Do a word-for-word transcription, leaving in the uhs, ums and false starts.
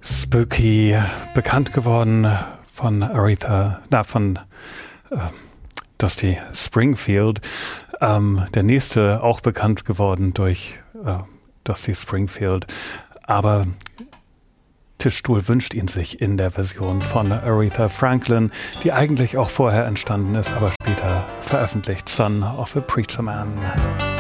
Spooky, bekannt geworden von Aretha, na, von äh, Dusty Springfield. Ähm, der nächste auch bekannt geworden durch äh, Dusty Springfield. Aber Tischstuhl wünscht ihn sich in der Version von Aretha Franklin, die eigentlich auch vorher entstanden ist, aber später veröffentlicht. Son of a Preacher Man.